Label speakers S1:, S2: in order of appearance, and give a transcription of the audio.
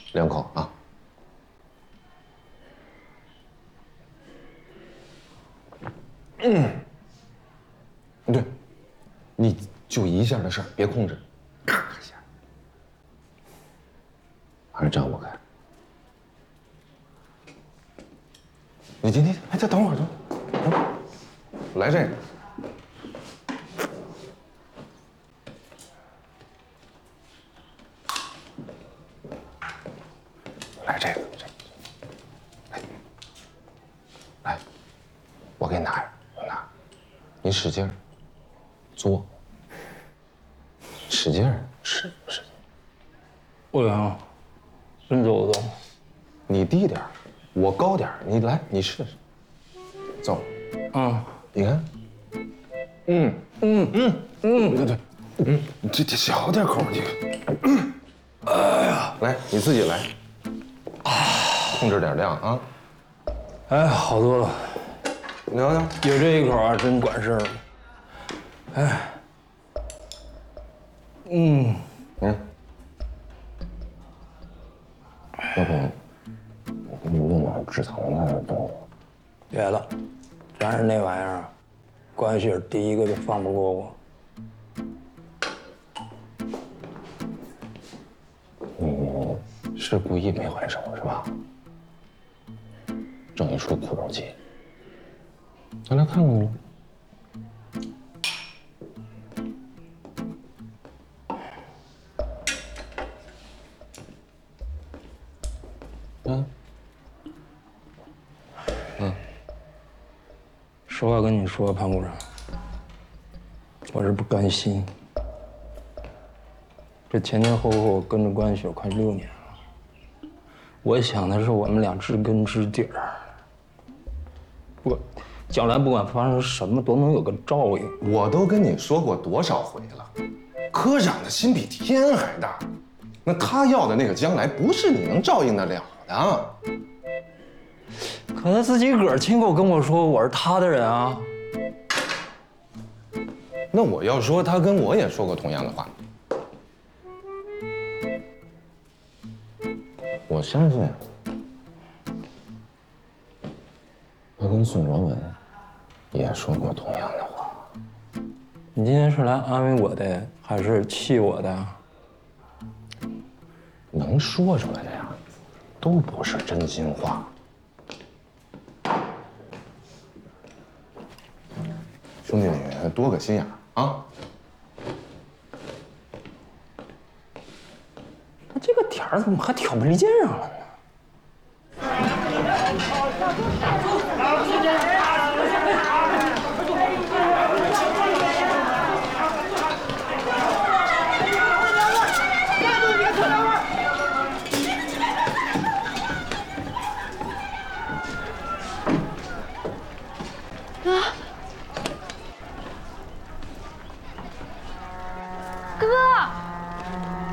S1: 2口啊。对，你就一下的事儿，别控制，咔一下，还是张不开。你，哎，再等会儿，来这个。来这个，来，我给你拿着，你使劲儿嘬，使劲儿使劲。
S2: 不行，真走不动。
S1: 你低点儿，我高点儿，你来，你试试。走。你看。对，这小点口，你。哎呀，来，你自己来。控制点量啊。
S2: 哎，好多了。
S1: 聊聊，
S2: 有这一口啊，真管事儿。哎。
S1: 要不我给你弄点止疼的东西。
S2: 别了，咱是那玩意儿，关系第一个就放不过我。
S1: 你是故意没还手是吧？正一出苦肉计，咱来看看喽。
S2: 实话跟你说，潘部长，我是不甘心。这前前后后跟着关雪快6年了，我想的是我们俩知根知底儿，将来不管发生什么都能有个照应。
S1: 我都跟你说过多少回了，科长的心比天还大，那他要的那个将来不是你能照应得了的。
S2: 可他自己个儿亲口跟我说我是他的人啊。
S1: 那我要说，他跟我也说过同样的话。我相信，他跟宋卓文也说过同样的话。
S2: 你今天是来安慰我的，还是气我的？
S1: 能说出来的呀，都不是真心话。兄弟，你多个心眼儿啊！
S2: 那这个点儿怎么还挑拨离间上了呢？